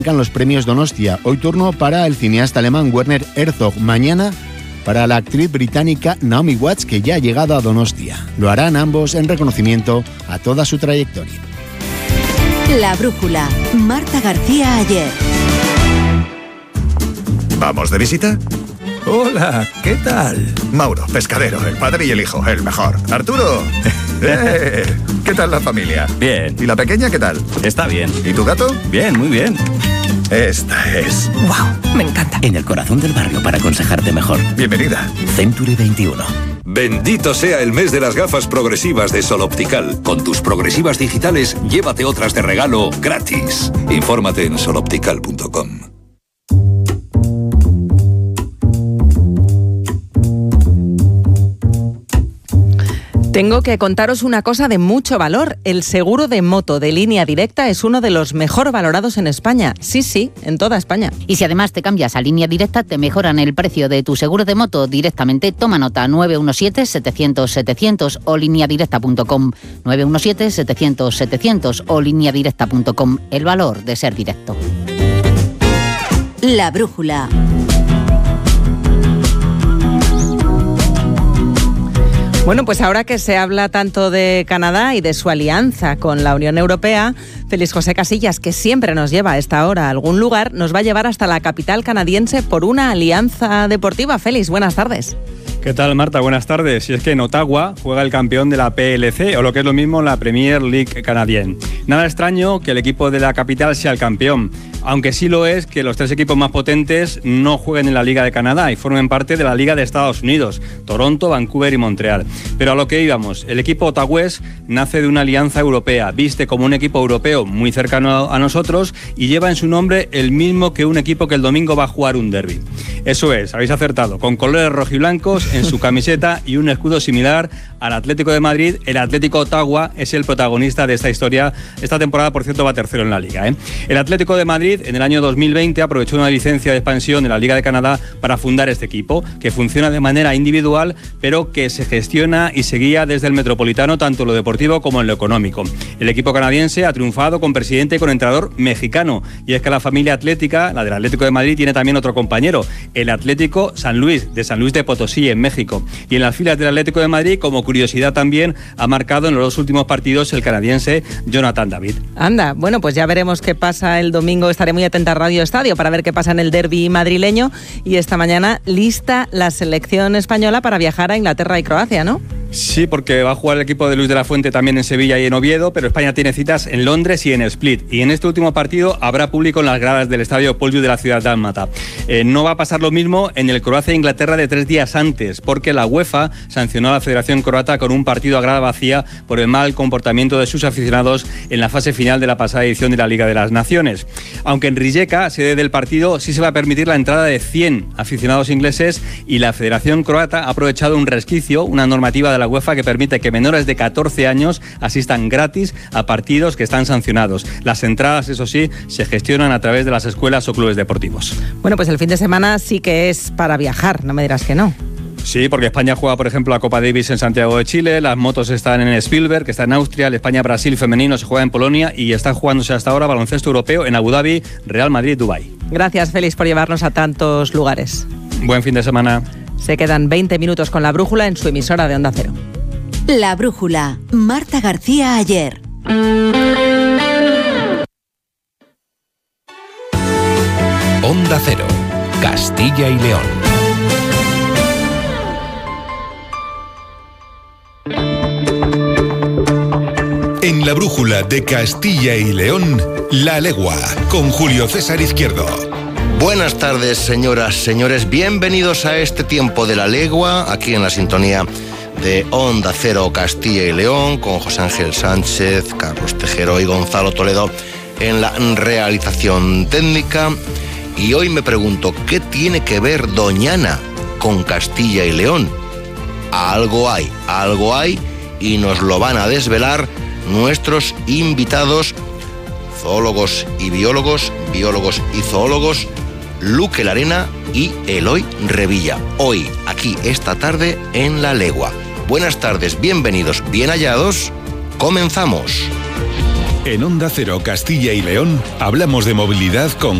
Los premios Donostia. Hoy turno para el cineasta alemán Werner Herzog. Mañana para la actriz británica Naomi Watts, que ya ha llegado a Donostia. Lo harán ambos en reconocimiento a toda su trayectoria. La brújula. Marta García Ayer. ¿Vamos de visita? Hola, ¿qué tal? Mauro, pescadero, el padre y el hijo, el mejor. Arturo. ¿Qué tal la familia? Bien. ¿Y la pequeña qué tal? Está bien. ¿Y tu gato? Bien, muy bien. Esta es... ¡Wow! Me encanta. En el corazón del barrio para aconsejarte mejor. Bienvenida. Century 21. Bendito sea el mes de las gafas progresivas de Sol Optical. Con tus progresivas digitales, llévate otras de regalo gratis. Infórmate en soloptical.com. Tengo que contaros una cosa de mucho valor. El seguro de moto de Línea Directa es uno de los mejor valorados en España. Sí, en toda España. Y si además te cambias a Línea Directa, te mejoran el precio de tu seguro de moto directamente. Toma nota: 917-700-700 o lineadirecta.com. 917-700-700 o lineadirecta.com. El valor de ser directo. La brújula. Bueno, pues ahora que se habla tanto de Canadá y de su alianza con la Unión Europea, Félix José Casillas, que siempre nos lleva a esta hora a algún lugar, nos va a llevar hasta la capital canadiense por una alianza deportiva. Félix, buenas tardes. ¿Qué tal, Marta? Buenas tardes. Si es que en Ottawa juega el campeón de la PLC, o lo que es lo mismo, la Premier League canadiense. Nada extraño que el equipo de la capital sea el campeón, aunque sí lo es que los tres equipos más potentes no jueguen en la Liga de Canadá y formen parte de la Liga de Estados Unidos, Toronto, Vancouver y Montreal. Pero a lo que íbamos, el equipo ottawaés nace de una alianza europea, viste como un equipo europeo muy cercano a nosotros y lleva en su nombre el mismo que un equipo que el domingo va a jugar un derbi. Eso es, habéis acertado, con colores rojiblancos en su camiseta y un escudo similar al Atlético de Madrid. El Atlético Ottawa es el protagonista de esta historia. Esta temporada, por cierto, va tercero en la Liga, El Atlético de Madrid en el año 2020 aprovechó una licencia de expansión de la Liga de Canadá para fundar este equipo, que funciona de manera individual, pero que se gestiona y se guía desde el Metropolitano, tanto en lo deportivo como en lo económico. El equipo canadiense ha triunfado con presidente y con entrenador mexicano, y es que la familia atlética, la del Atlético de Madrid, tiene también otro compañero, el Atlético San Luis de Potosí, en México. Y en las filas del Atlético de Madrid, como curiosidad también, ha marcado en los dos últimos partidos el canadiense Jonathan David. Anda, bueno, pues ya veremos qué pasa el domingo. Estaré muy atenta a Radio Estadio para ver qué pasa en el derbi madrileño. Y esta mañana lista la selección española para viajar a Inglaterra y Croacia, ¿no? Sí, porque va a jugar el equipo de Luis de la Fuente también en Sevilla y en Oviedo, pero España tiene citas en Londres y en Split. Y en este último partido habrá público en las gradas del estadio Paul Llull de la ciudad dálmata. No va a pasar lo mismo en el Croacia-Inglaterra de 3 días antes, porque la UEFA sancionó a la Federación Croata con un partido a grada vacía por el mal comportamiento de sus aficionados en la fase final de la pasada edición de la Liga de las Naciones. Aunque en Rijeka, sede del partido, sí se va a permitir la entrada de 100 aficionados ingleses, y la Federación Croata ha aprovechado un resquicio, una normativa de la UEFA que permite que menores de 14 años asistan gratis a partidos que están sancionados. Las entradas, eso sí, se gestionan a través de las escuelas o clubes deportivos. Bueno, pues el fin de semana sí que es para viajar, no me dirás que no. Sí, porque España juega, por ejemplo, la Copa Davis en Santiago de Chile, las motos están en Spielberg, que está en Austria, el España-Brasil femenino se juega en Polonia y está jugándose hasta ahora baloncesto europeo en Abu Dhabi, Real Madrid, Dubái. Gracias, Félix, por llevarnos a tantos lugares. Buen fin de semana. Se quedan 20 minutos con La Brújula en su emisora de Onda Cero. La Brújula. Marta García Ayer. Onda Cero. Castilla y León. En La Brújula de Castilla y León, La Legua, con Julio César Izquierdo. Buenas tardes, señoras, señores. Bienvenidos a este tiempo de La Legua, aquí en la sintonía de Onda Cero Castilla y León, con José Ángel Sánchez, Carlos Tejero y Gonzalo Toledo en la realización técnica. Y hoy me pregunto, ¿qué tiene que ver Doñana con Castilla y León? Algo hay, y nos lo van a desvelar nuestros invitados, zoólogos y biólogos, biólogos y zoólogos, Luque Larena y Eloy Revilla. Hoy, aquí, esta tarde, en La Legua. Buenas tardes, bienvenidos, bien hallados. Comenzamos. En Onda Cero Castilla y León hablamos de movilidad con